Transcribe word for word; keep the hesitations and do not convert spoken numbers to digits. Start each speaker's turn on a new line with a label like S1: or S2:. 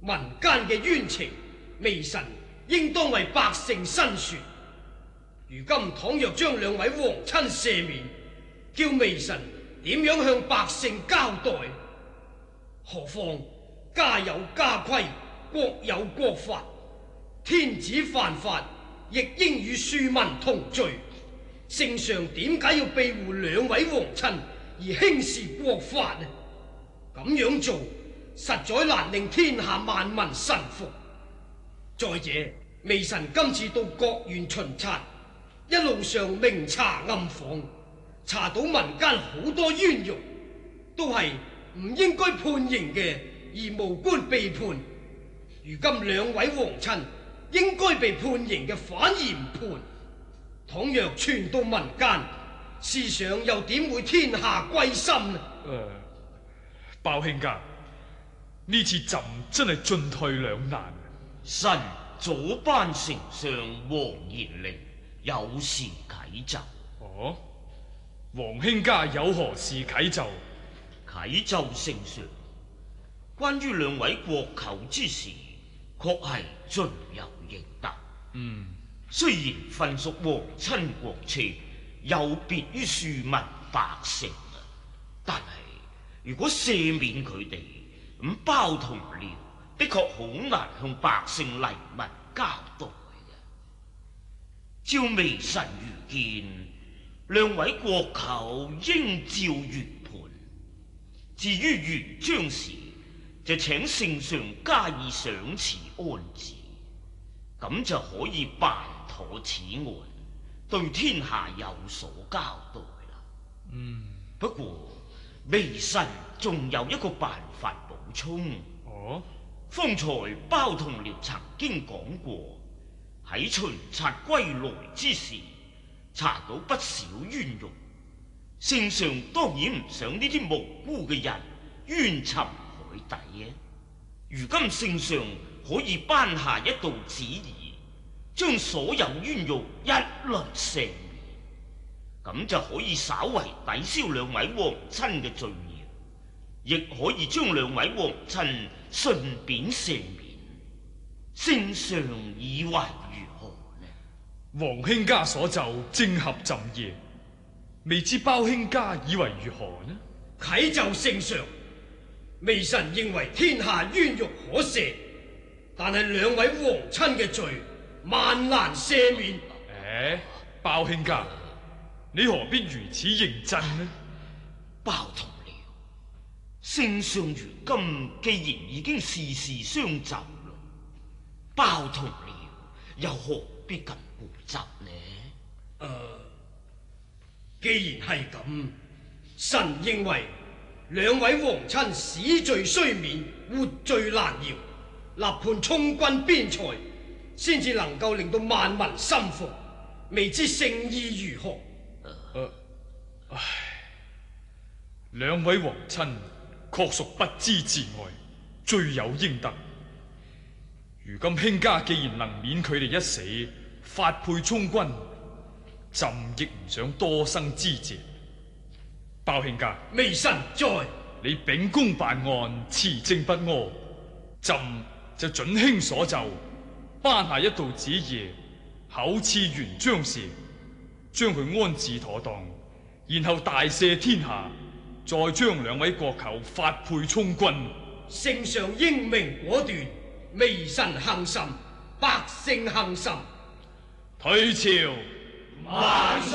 S1: 民間嘅冤情，微臣應當為百姓申說。如今倘若將兩位皇親赦免，叫微臣點樣向百姓交代？何況家有家規，國有國法，天子犯法，亦應與庶民同罪。聖上點解要庇護兩位皇親而輕視國法呢？咁樣做實在難令天下萬民臣服。再者，微臣今次到各縣巡察，一路上明察暗訪，查到民間好多冤獄，都係唔應該判刑嘅，而無官被判。如今兩位皇親應該被判刑嘅，反而唔判。倘若傳到民間，試想又點會天下歸心呢？誒、呃，
S2: 包卿家，呢次朕真係進退兩難。
S3: 臣左班丞相黃延齡有事啟奏。
S2: 哦，黃卿家有何事啟奏？
S3: 啟奏聖上，關於兩位國舅之事，確係罪有應得。
S2: 嗯，
S3: 雖然分屬皇親國戚，有別於庶民百姓啊，但係如果赦免佢哋，咁包同僚的確好難向百姓黎民交代嘅。照微臣愚見，兩位國舅應照原判。至於原將士，就請聖上加以賞賜安置，咁就可以辦妥此案，對天下有所交代啦。
S2: 嗯，
S3: 不過微臣仲有一個辦法補充。
S2: 哦，
S3: 方才包同僚曾經講過，喺巡察歸來之時，查到不少冤獄。聖上當然唔想呢啲無辜嘅人冤沉海底嘅。如今聖上可以頒下一道旨意，將所有冤獄一律赦免，咁就可以稍為抵消兩位皇親嘅罪孽，亦可以將兩位皇親順便赦免。聖上以為如何呢？
S2: 黃卿家所奏正合朕意，未知包卿家以為如何呢？
S1: 啟奏聖上，微臣認為天下冤獄可赦，但係兩位皇親嘅罪萬難赦免。
S2: 誒，包卿家，你何必如此認真呢？
S3: 包同僚，聖上如今既然已經事事相就啦，包同僚又何必咁固執呢？
S1: 誒、呃，既然係咁，臣認為兩位皇親死罪雖免，活罪難饒，立判充軍邊塞，先至能夠令到萬民心服。未知聖意如何？
S2: 呃、唉，兩位皇親確屬不知自愛，罪有應得。如今卿家既然能免佢哋一死，發配充軍，朕亦唔想多生枝節。包卿家，
S1: 微臣在。
S2: 你秉公辦案，持正不阿，朕就准卿所奏，頒下一道旨意，厚賜原將士，將佢安置妥當，然後大赦天下，再將兩位國舅發配充軍。
S1: 聖上英明果斷，微臣幸甚，百姓幸甚。
S2: 退朝，
S1: 萬歲。